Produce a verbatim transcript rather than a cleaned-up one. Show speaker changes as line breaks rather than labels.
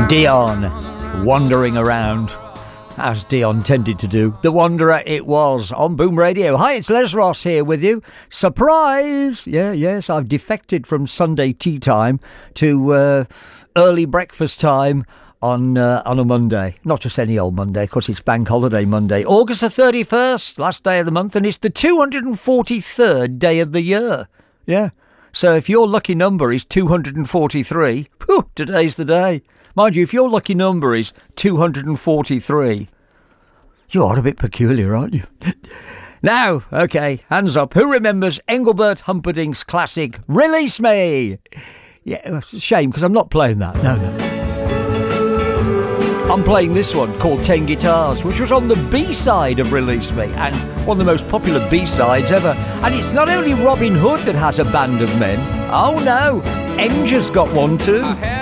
Dion, wandering around, as Dion tended to do. The Wanderer it was on Boom Radio. Hi, it's Les Ross here with you. Surprise! Yeah, yes, I've defected from Sunday tea time to uh, early breakfast time on uh, on a Monday. Not just any old Monday, because it's Bank Holiday Monday. August the thirty-first, last day of the month, and it's the two hundred forty-third day of the year. Yeah. So if your lucky number is two hundred forty-three, whew, today's the day. Mind you, if your lucky number is two hundred forty-three, you are a bit peculiar, aren't you? Now, okay, hands up. Who remembers Engelbert Humperdinck's classic, Release Me? Yeah, it's a shame, because I'm not playing that. No, no. I'm playing this one, called Ten Guitars, which was on the B-side of Release Me, and one of the most popular B-sides ever. And it's not only Robin Hood that has a band of men. Oh, no. Enger's got one, too.